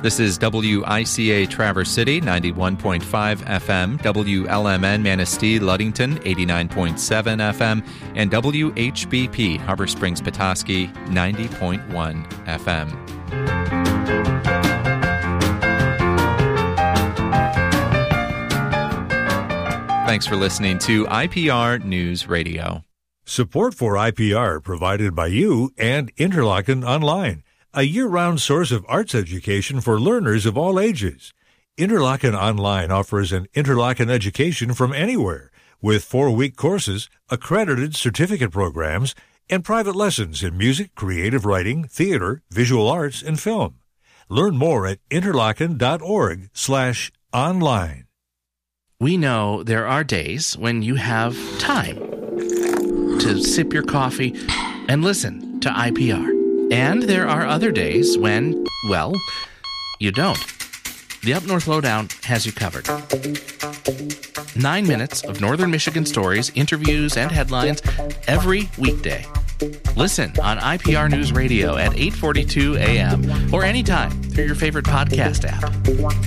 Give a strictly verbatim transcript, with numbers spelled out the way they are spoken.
This is W I C A Traverse City, ninety-one point five F M, W L M N Manistee Ludington, eighty-nine point seven F M, and W H B P Harbor Springs Petoskey, ninety point one F M. Thanks for listening to I P R News Radio. Support for I P R provided by you and Interlochen Online, a year-round source of arts education for learners of all ages. Interlochen Online offers an Interlochen education from anywhere, with four-week courses, accredited certificate programs, and private lessons in music, creative writing, theater, visual arts, and film. Learn more at interlochen.org slash online. We know there are days when you have time to sip your coffee and listen to I P R. And there are other days when, well, you don't. The Up North Lowdown has you covered. Nine minutes of Northern Michigan stories, interviews, and headlines every weekday. Listen on I P R News Radio at eight forty-two a.m. or anytime through your favorite podcast app.